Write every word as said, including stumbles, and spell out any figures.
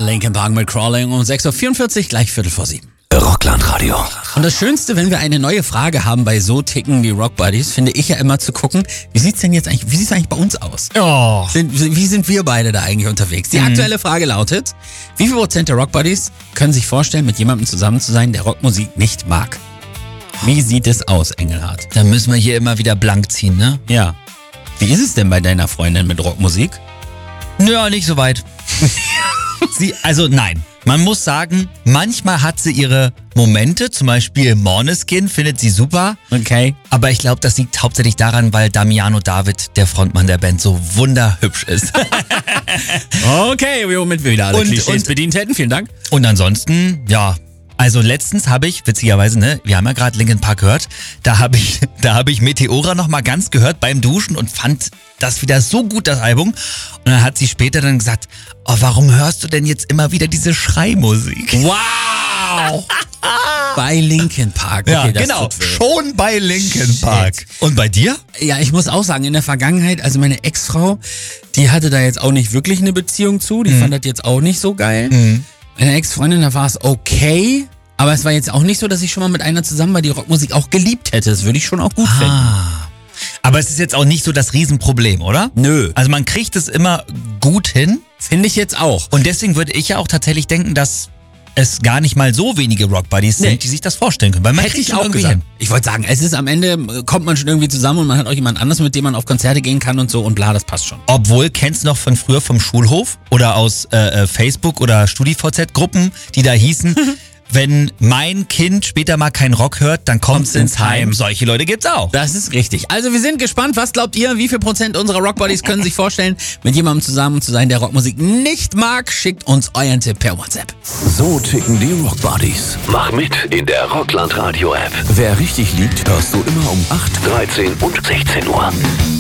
Linkin Park mit Crawling um sechs Uhr vierundvierzig, gleich Viertel vor sieben. Rockland-Radio. Und das Schönste, wenn wir eine neue Frage haben bei so Ticken wie Rock Buddies, finde ich ja immer zu gucken, wie sieht's denn jetzt eigentlich, wie sieht's eigentlich bei uns aus? Oh. Sind, wie sind wir beide da eigentlich unterwegs? Die Mhm. aktuelle Frage lautet, wie viel Prozent der Rock Buddies können sich vorstellen, mit jemandem zusammen zu sein, der Rockmusik nicht mag? Wie sieht es aus, Engelhardt? Dann müssen wir hier immer wieder blank ziehen, ne? Ja. Wie ist es denn bei deiner Freundin mit Rockmusik? Ja, nicht so weit. sie, also nein. Man muss sagen, manchmal hat sie ihre Momente, zum Beispiel Måneskin findet sie super. Okay. Aber ich glaube, das liegt hauptsächlich daran, weil Damiano David, der Frontmann der Band, so wunderhübsch ist. Okay, womit wir wieder alle Und- Klischees und- bedient hätten. Vielen Dank. Und ansonsten, ja, also letztens habe ich, witzigerweise, ne, wir haben ja gerade Linkin Park gehört, da habe ich, da habe ich Meteora nochmal ganz gehört beim Duschen und fand das wieder so gut, das Album. Und dann hat sie später dann gesagt, oh, warum hörst du denn jetzt immer wieder diese Schreimusik? Wow! Bei Linkin Park. Okay, Ja, das genau, tut weh. schon bei Linkin Park. Und bei dir? Ja, ich muss auch sagen, in der Vergangenheit, also meine Ex-Frau, die hatte da jetzt auch nicht wirklich eine Beziehung zu. Die fand das jetzt auch nicht so geil. Mhm. Meine Ex-Freundin, da war es okay. Aber es war jetzt auch nicht so, dass ich schon mal mit einer zusammen war, die Rockmusik auch geliebt hätte. Das würde ich schon auch gut finden. Ah. Aber es ist jetzt auch nicht so das Riesenproblem, oder? Nö. Also man kriegt es immer gut hin. Finde ich jetzt auch. Und deswegen würde ich ja auch tatsächlich denken, dass es gar nicht mal so wenige Rock-Buddies Nee. sind, die sich das vorstellen können. Weil man Hätte kriegt ich schon auch irgendwie gesagt. hin. Ich wollte sagen, es ist am Ende, äh, kommt man schon irgendwie zusammen und man hat auch jemand anderes, mit dem man auf Konzerte gehen kann und so und bla, das passt schon. Obwohl, kennst du noch von früher vom Schulhof oder aus äh, äh, Facebook oder StudiVZ-Gruppen, die da hießen, wenn mein Kind später mal keinen Rock hört, dann kommt's ins Heim. Solche Leute gibt's auch. Das ist richtig. Also wir sind gespannt. Was glaubt ihr, wie viel Prozent unserer Rockbuddies können sich vorstellen, mit jemandem zusammen zu sein, der Rockmusik nicht mag? Schickt uns euren Tipp per WhatsApp. So ticken die Rockbuddies. Mach mit in der Rockland Radio App. Wer richtig liegt, hörst du immer um acht, dreizehn und sechzehn Uhr.